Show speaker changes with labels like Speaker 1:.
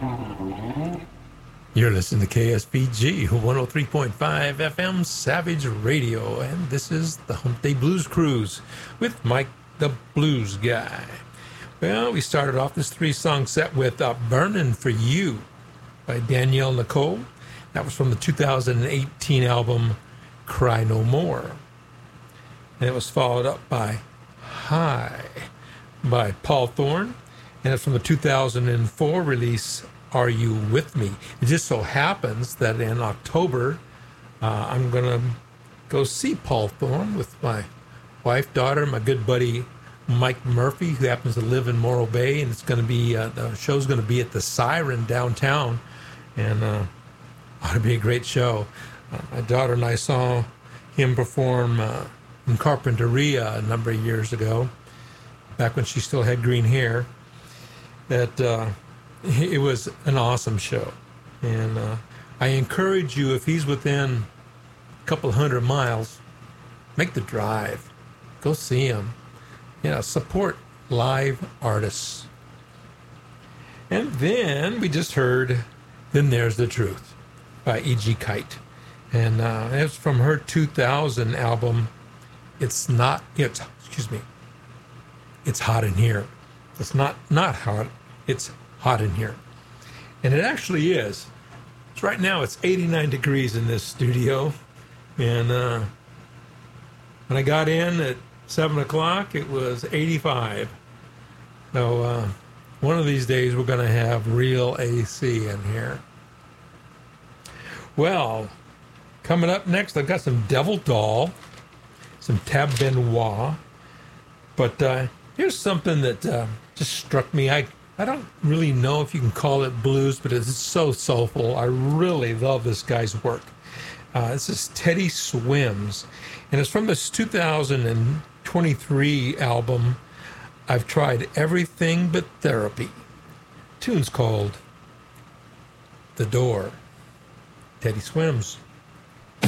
Speaker 1: You're listening to KSBG 103.5 FM Savage Radio, and this is the Hump Day Blues Cruise with Mike the Blues Guy. Well, we started off this three-song set with Burnin' For You by Danielle Nicole. That was from the 2018 album Cry No More. And it was followed up by High by Paul Thorne, and it's from the 2004 release Are You With Me? It just so happens that in October, I'm going to go see Paul Thorne with my wife, daughter, my good buddy Mike Murphy, who happens to live in Morro Bay, and it's going to be the show's going to be at the Siren downtown, and ought to be a great show. My daughter and I saw him perform in Carpinteria a number of years ago, back when she still had green hair. It was an awesome show, and I encourage you, if he's within a couple hundred miles, make the drive, go see him. Support live artists. And then we just heard Then There's the Truth by E.G. Kite, and it's from her 2000 album It's Hot in Here. It's not hot, it's hot in here. And it actually is. Right now it's 89 degrees in this studio, and when I got in at 7 o'clock it was 85. So one of these days we're going to have real AC in here. Well, coming up next I've got some Devil Doll, some Tab Benoit, but here's something that just struck me. I don't really know if you can call it blues, but it's so soulful. I really love this guy's work. This is Teddy Swims, and it's from his 2023 album, I've Tried Everything But Therapy. The tune's called The Door. Teddy Swims.